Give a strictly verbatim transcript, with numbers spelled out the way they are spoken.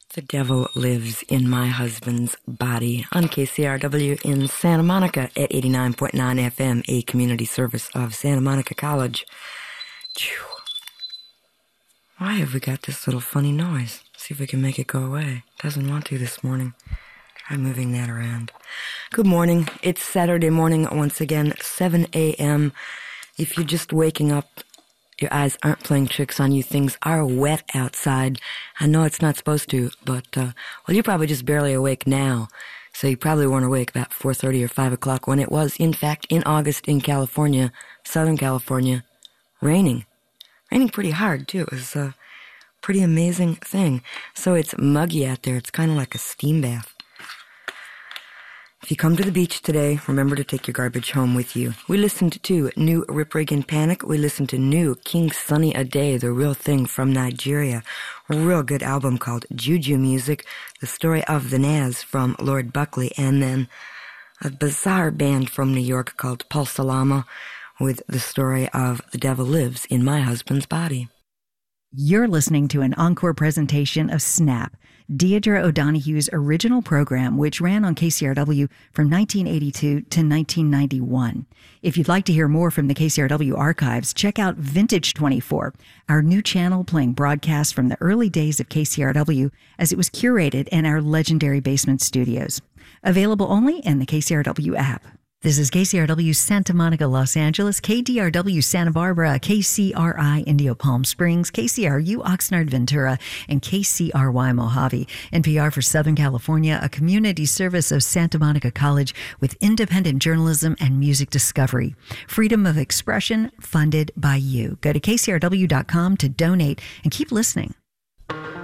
The Devil Lives in My Husband's Body on K C R W in Santa Monica at eighty-nine point nine F M, a community service of Santa Monica College. Phew. Why have we got this little funny noise? See if we can make it go away. Doesn't want to this morning. Try moving that around. Good morning. It's Saturday morning once again, seven a.m. If you're just waking up, your eyes aren't playing tricks on you. Things are wet outside. I know it's not supposed to, but, uh, well, you're probably just barely awake now. So you probably weren't awake about four thirty or five o'clock when it was, in fact, in August in California, Southern California, raining. Raining pretty hard, too. It was a pretty amazing thing. So it's muggy out there. It's kind of like a steam bath. If you come to the beach today, remember to take your garbage home with you. We listened to new Rip Reagan Panic. We listened to new King Sunny Ade, The Real Thing from Nigeria. A real good album called Juju Music, The Story of the Naz from Lord Buckley, and then a bizarre band from New York called Pulsalama with The Story of The Devil Lives in My Husband's Body. You're listening to an encore presentation of Snap, Deirdre O'Donoghue's original program, which ran on K C R W from nineteen eighty-two to nineteen ninety-one. If you'd like to hear more from the K C R W archives, check out Vintage twenty-four, our new channel playing broadcasts from the early days of K C R W as it was curated in our legendary basement studios. Available only in the K C R W app. This is K C R W Santa Monica, Los Angeles, K D R W Santa Barbara, K C R I Indio Palm Springs, K C R U Oxnard Ventura, and K C R Y Mojave. N P R for Southern California, a community service of Santa Monica College with independent journalism and music discovery. Freedom of expression funded by you. Go to K C R W dot com to donate and keep listening.